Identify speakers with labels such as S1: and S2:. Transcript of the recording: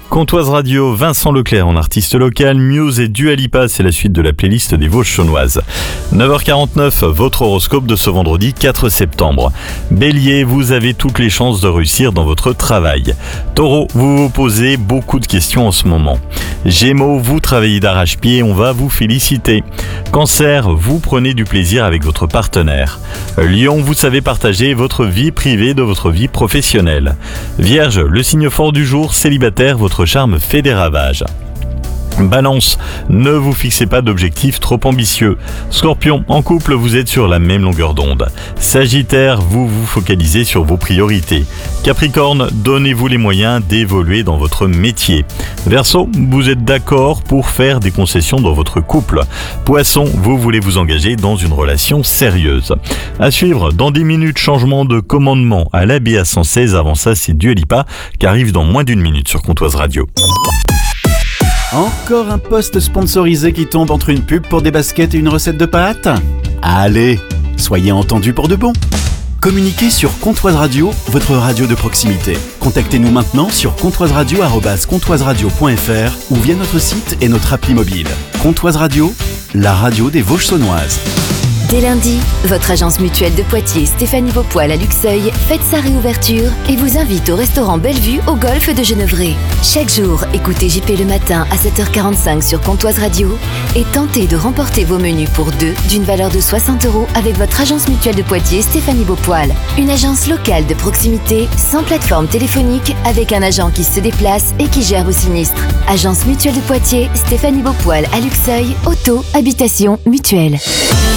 S1: Comtoise Radio, Vincent Leclerc en artiste local, Muse et Dua Lipa, c'est la suite de la playlist des Vosges chaunoises. 9h49, votre horoscope de ce vendredi 4 septembre. Bélier, vous avez toutes les chances de réussir dans votre travail. Taureau, vous vous posez beaucoup de questions en ce moment. Gémeaux, vous travaillez d'arrache-pied, on va vous féliciter. Cancer, vous prenez du plaisir avec votre partenaire. Lion, vous savez partager votre vie privée de votre vie professionnelle. Vierge, le signe fort du jour, célibataire, votre charme fait des ravages. Balance, ne vous fixez pas d'objectifs trop ambitieux. Scorpion, en couple, vous êtes sur la même longueur d'onde. Sagittaire, vous vous focalisez sur vos priorités. Capricorne, donnez-vous les moyens d'évoluer dans votre métier. Verseau, vous êtes d'accord pour faire des concessions dans votre couple. Poisson, vous voulez vous engager dans une relation sérieuse. À suivre, dans 10 minutes, changement de commandement à la BA 116. Avant ça, c'est Dua Lipa qui arrive dans moins d'une minute sur Comtoise Radio.
S2: Encore un post sponsorisé qui tombe entre une pub pour des baskets et une recette de pâtes ? Allez, soyez entendus pour de bon. Communiquez sur Comtoise Radio, votre radio de proximité. Contactez-nous maintenant sur comtoiseradio@comtoiseradio.fr ou via notre site et notre appli mobile. Comtoise Radio, la radio des Vosges saunoises.
S3: Dès lundi, votre agence mutuelle de Poitiers Stéphanie Beaupoil à Luxeuil fête sa réouverture et vous invite au restaurant Bellevue au golfe de Genevrey. Chaque jour, écoutez JP le matin à 7h45 sur Comtoise Radio et tentez de remporter vos menus pour deux d'une valeur de 60 € avec votre agence mutuelle de Poitiers Stéphanie Beaupoil. Une agence locale de proximité sans plateforme téléphonique avec un agent qui se déplace et qui gère vos sinistres. Agence mutuelle de Poitiers Stéphanie Beaupoil à Luxeuil, auto, habitation, mutuelle.